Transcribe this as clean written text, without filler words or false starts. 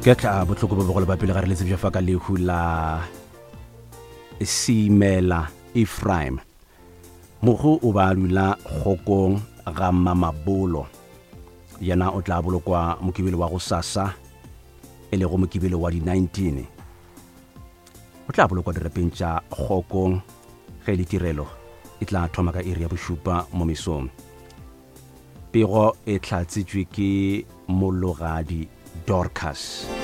ke tla botlhoko bo bogolo ba pele ga re letse bja fa ka lehu la Simela Ephraim mogo o ba dula kgokong ga Mamabolo yena o tla bolokwa mokibelo wa go sasa e le go mokibelo wa di-19 o tla bolokwa direpeng tša kgokong ge ditirelo e tla thoma ka iri ya bošupa mo mesong. Pego e hlatsitšwe ke mologadi Dorcas.